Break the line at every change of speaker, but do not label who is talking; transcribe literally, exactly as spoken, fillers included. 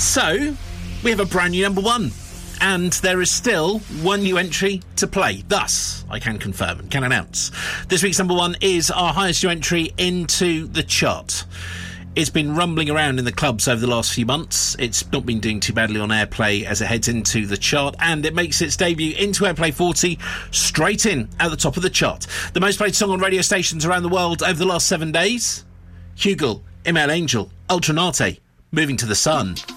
So, we have a brand new number one. And there is still one new entry to play. Thus, I can confirm and can announce this week's number one is our highest new entry into the chart. It's been rumbling around in the clubs over the last few months. It's not been doing too badly on Airplay as it heads into the chart, and it makes its debut into Airplay forty straight in at the top of the chart. The most played song on radio stations around the world over the last seven days? Hugel, Email Angel, Ultranate, Moving to the Sun.